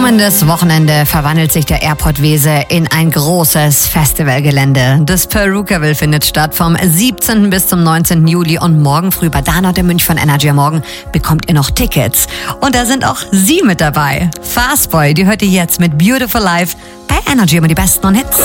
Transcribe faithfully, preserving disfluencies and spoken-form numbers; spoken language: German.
Kommendes Wochenende verwandelt sich der Airport Weeze in ein großes Festivalgelände. Das Perukaville findet statt vom siebzehnten bis zum neunzehnten Juli und morgen früh bei Dana und der Münch von Energy am Morgen bekommt ihr noch Tickets. Und da sind auch Sie mit dabei. Fastboy, die hört ihr jetzt mit Beautiful Life bei Energy, immer die besten und Hits.